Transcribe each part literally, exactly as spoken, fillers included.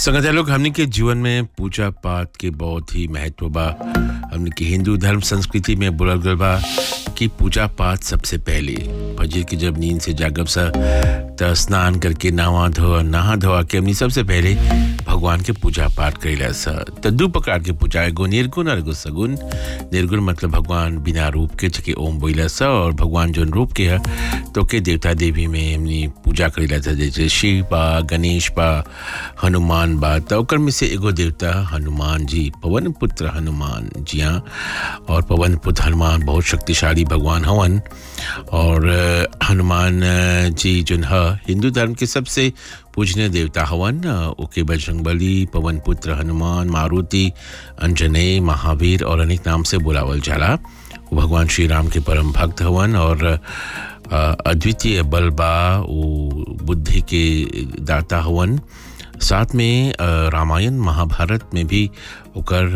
संगत लोग हमने के जीवन में पूजा पाठ के बहुत ही महत्व बा। हमने के हिंदू धर्म संस्कृति में बोलल गल बा कि पूजा पाठ सबसे पहले फजर की जब नींद से जागब सा त स्नान करके नहा धोआ नहा धोआ के हमने सबसे पहले भगवान के पूजा पाठ करेला सा। त दो प्रकार के पूजा एगो निर्गुण और एगो सगुण। निर्गुण मतलब भगवान बिना रूप के जके ओम बोला सा, और भगवान जो रूप के है तो के देवता देवी में हमने पूजा करेला था, जैसे शिव बा, गणेश बा, हनुमान बा। तो ओकर में से एगो देवता हनुमान जी, पवन पुत्र हनुमान जी। हाँ, और पवन पुत्र हनुमान बहुत शक्तिशाली भगवान हवन। और हनुमान जी जो है हिंदू धर्म के सबसे पूजनीय देवता हवन। ओके बजरंगबली, पवन पुत्र हनुमान, मारुति, अंजनेय, महावीर और अनेक नाम से बुलावल जाला। वो भगवान श्री राम के परम भक्त हवन और अद्वितीय बल बा, वो बुद्धि के दाता हवन। साथ में रामायण महाभारत में भी ओकर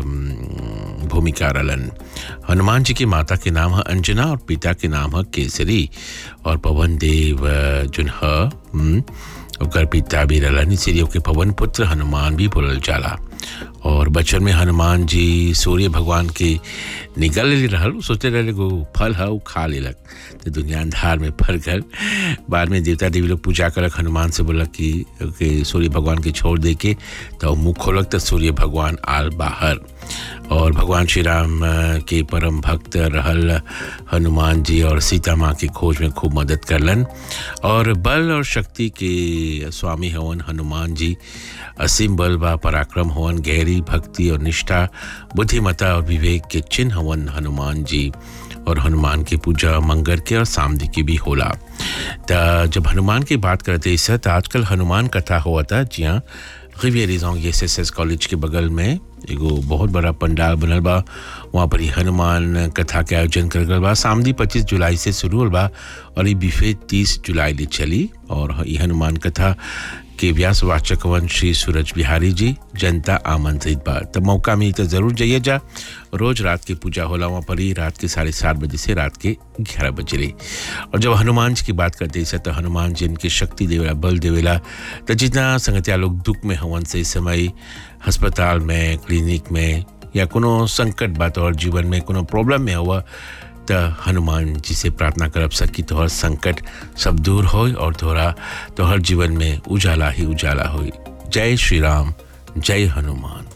भूमिका रहलन। हनुमान जी की माता के नाम है अंजना और पिता के नाम है केसरी। और पवन देव जोन है ओकर पिता भी रहलन, इसीलिए ओके पवन पुत्र हनुमान भी बोलल जाला। और बचपन में हनुमान जी सूर्य भगवान के निगल ले रहल, सोचते रहे गो फल है वो खा लेलक, तो दुनिया अंधार में फल कर। बाद में देवता देवी लोग पूजा करक, हनुमान से बोलक कि, कि सूर्य भगवान के छोड़ दे के, तो मुँह खोलक तो सूर्य भगवान आल बाहर। और भगवान श्री राम के परम भक्त रहल हनुमान जी और सीता माँ की खोज में खूब मदद करलन। और बल और शक्ति के स्वामी हवन हनुमान जी। असीम बल बा, पराक्रम हवन, गहरी भक्ति और निष्ठा, बुद्धिमता और विवेक के चिन्ह हवन हनुमान जी। और हनुमान की पूजा मंगल के और सामदी की भी होला। तो जब हनुमान की बात करते हैं तो आजकल हनुमान कथा हुआ था। जी हाँ, रिवियरिजोंग एस एस एस कॉलेज के बगल में एगो बहुत बड़ा पंडाल बनल बा, वहाँ पर ही हनुमान कथा के आयोजन कर गल बा। सामदी पच्चीस जुलाई से शुरू होल बा और ये बिफे तीस जुलाई ले चली। और ये हनुमान कथा के व्यासवाचक वन श्री सूरज बिहारी जी। जनता आमंत्रित बा, तो मौका मिली तो जरूर जाइए जा। रोज रात की पूजा होला वहाँ पर ही, रात के साढ़े सात बजे से रात के ग्यारह बजे रही। और जब हनुमान जी की बात करते हैं तो हनुमान जी इनकी शक्ति देवेला, बल देवेला। तो जितना संगतिया लोग दुख में हवन से इस समय अस्पताल में, क्लिनिक में या कोनो संकट बात और जीवन में कोनो प्रॉब्लम में हुआ, तो हनुमान जी से प्रार्थना करब सकी तोहर संकट सब दूर हो और तोहरा तोहर जीवन में उजाला ही उजाला हो। जय श्री राम, जय हनुमान।